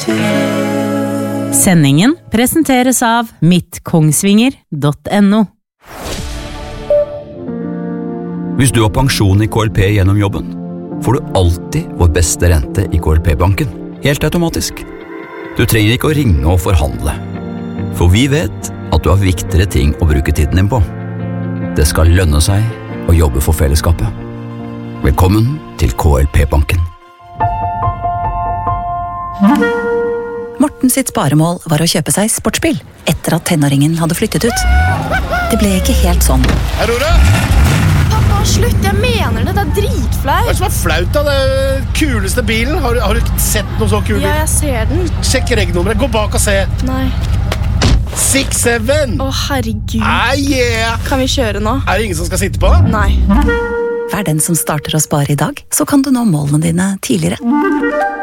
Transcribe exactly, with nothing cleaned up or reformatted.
Sendingen presenteres av mittkongsvinger punktum no. Hvis du har pensjon i K L P gjennom jobben, får du alltid vår beste rente i K L P-banken, helt automatisk. Du trenger ikke å ringe og forhandle, for vi vet at du har viktigere ting å bruke tiden din på. Det skal lønne seg å jobbe for fellesskapet. Velkommen til K L P-banken. Morten sitt sparemål var å kjøpe seg sportsbil, etter at tenåringen hadde flyttet ut. Det ble ikke helt sånn. Aurora! Pappa, slutt, jeg mener det, det er dritflaut. Hva er det som er flaut da? Det er kuleste bilen. Har, har du ikke sett noe så kul bil? Ja, jeg ser den. Sjekk regnummeret, gå bak og se. Nei. seks syv! Å, herregud. Ah, yeah! Kan vi kjøre nå? Er det ingen som skal sitte på? Nei. Vær den som starter å spare i dag, så kan du nå målene dine tidligere.